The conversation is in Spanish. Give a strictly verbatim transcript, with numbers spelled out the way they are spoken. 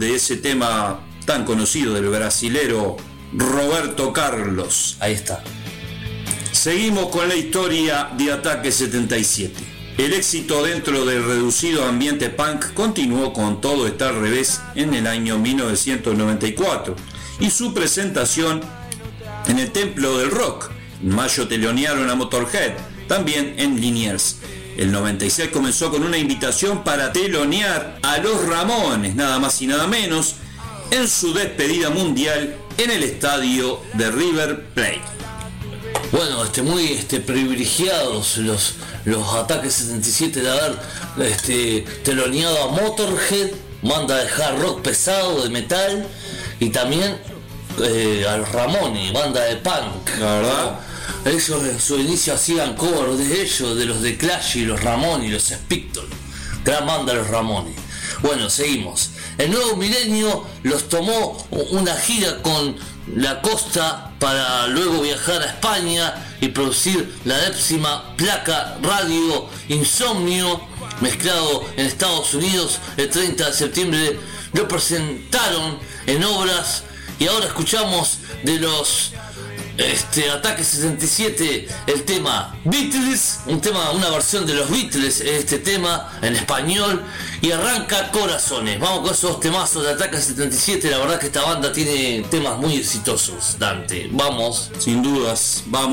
de ese tema tan conocido del brasilero Roberto Carlos. Ahí está. Seguimos con la historia de Ataque setenta y siete. El éxito dentro del reducido ambiente punk continuó con Todo está al revés en el año mil novecientos noventa y cuatro y su presentación en el Templo del Rock. En mayo telonearon a Motorhead, también en Liniers. El noventa y seis comenzó con una invitación para telonear a los Ramones, nada más y nada menos, en su despedida mundial en el estadio de River Plate. Bueno, este, muy este, privilegiados los, los Ataques setenta y siete de haber este, teloneado a Motorhead, banda de hard rock pesado, de metal, y también eh, a los Ramones, banda de punk. La verdad, ellos en su inicio hacían covers de ellos, de los de Clash y los Ramones y los Spector. Gran banda los Ramones. Bueno, seguimos. El nuevo milenio los tomó una gira con la costa para luego viajar a España y producir la décima placa Radio Insomnio, mezclado en Estados Unidos el treinta de septiembre. Lo presentaron en obras y ahora escuchamos de los Este, Ataque setenta y siete, el tema Beatles, un tema, una versión de los Beatles, este tema en español, y arranca Corazones. Vamos con esos temazos de Ataque setenta y siete. La verdad que esta banda tiene temas muy exitosos, Dante. Vamos. sin dudas, vamos.